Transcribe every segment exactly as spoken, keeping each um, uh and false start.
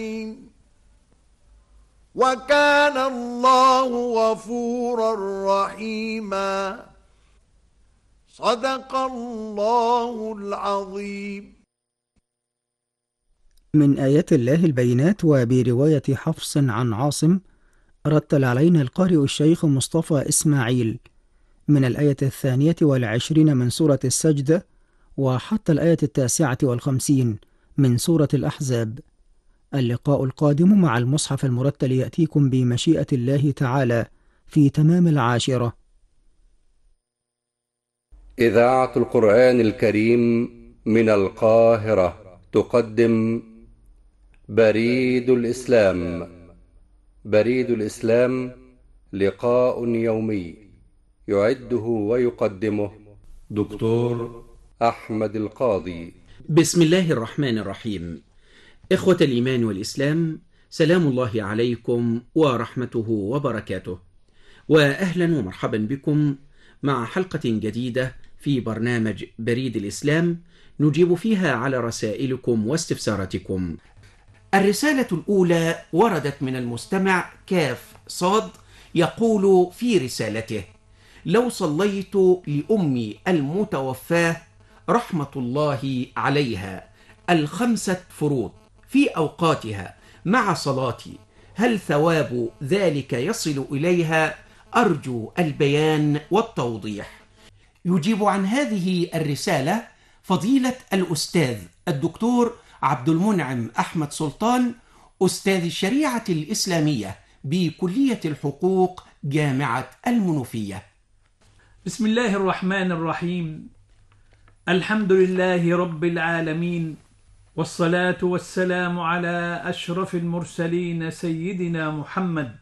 وكان الله غفورا رحيما. صدق الله العظيم. من آيات الله البينات وبرواية حفص عن عاصم، رتل علينا القارئ الشيخ مصطفى إسماعيل من الآية الثانية والعشرين من سورة السجدة وحتى الآية التاسعة والخمسين من سورة الأحزاب. اللقاء القادم مع المصحف المرتل يأتيكم بمشيئة الله تعالى في تمام العاشرة. إذاعة القرآن الكريم من القاهرة تقدم بريد الإسلام. بريد الإسلام لقاء يومي يعده ويقدمه دكتور أحمد القاضي. بسم الله الرحمن الرحيم. إخوة الإيمان والإسلام، سلام الله عليكم ورحمته وبركاته، وأهلا ومرحبا بكم مع حلقة جديدة في برنامج بريد الإسلام نجيب فيها على رسائلكم واستفساراتكم. الرسالة الأولى وردت من المستمع كاف صاد، يقول في رسالته: لو صليت لأمي المتوفاة رحمة الله عليها الخمسة فروض في أوقاتها مع صلاتي، هل ثواب ذلك يصل إليها؟ أرجو البيان والتوضيح. يجيب عن هذه الرسالة فضيلة الأستاذ الدكتور عبد المنعم أحمد سلطان، أستاذ الشريعة الإسلامية بكلية الحقوق جامعة المنوفية. بسم الله الرحمن الرحيم. الحمد لله رب العالمين، والصلاة والسلام على أشرف المرسلين سيدنا محمد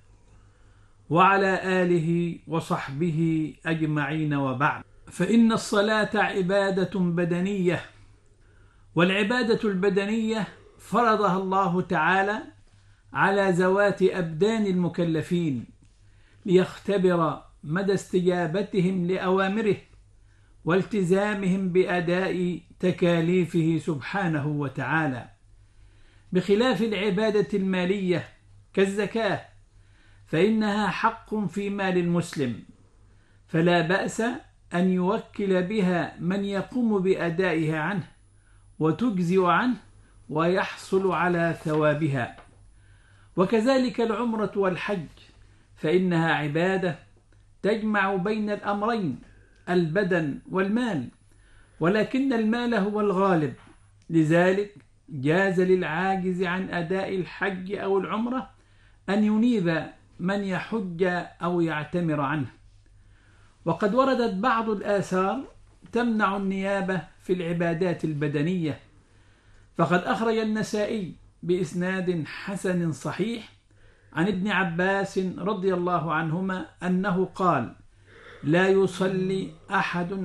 وعلى آله وصحبه أجمعين، وبعد، فإن الصلاة عبادة بدنية، والعبادة البدنية فرضها الله تعالى على ذوات أبدان المكلفين ليختبر مدى استجابتهم لأوامره والتزامهم بأداء تكاليفه سبحانه وتعالى، بخلاف العبادة المالية كالزكاة، فإنها حق في مال المسلم، فلا بأس أن يوكل بها من يقوم بأدائها عنه وتجزئ عنه ويحصل على ثوابها. وكذلك العمرة والحج، فإنها عبادة تجمع بين الأمرين، البدن والمال، ولكن المال هو الغالب، لذلك جاز للعاجز عن أداء الحج أو العمرة أن ينيب من يحج أو يعتمر عنه. وقد وردت بعض الآثار تمنع النيابة في العبادات البدنية، فقد أخرج النسائي بإسناد حسن صحيح عن ابن عباس رضي الله عنهما أنه قال: لا يصلي أحد